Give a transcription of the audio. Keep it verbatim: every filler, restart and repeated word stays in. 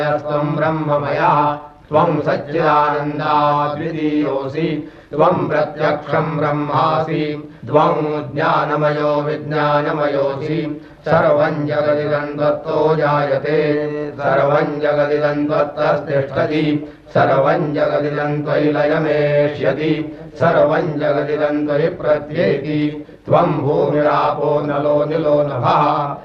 त्वं ब्रह्ममयः त्वं सच्चिदानन्दाद्वितीयोऽसि त्वं प्रत्यक्षं ब्रह्मासि त्वं ज्ञानमयो विज्ञानमयोऽसि सर्वं जगदिदं त्वत्तो जायते सर्वं जगदिदं त्वत्तस्तिष्ठति सर्वं जगदिदं त्वयि लयमेष्यति सर्वं जगदिदं त्वयि प्रत्येति त्वं भूमिरापो नलो निलो नभः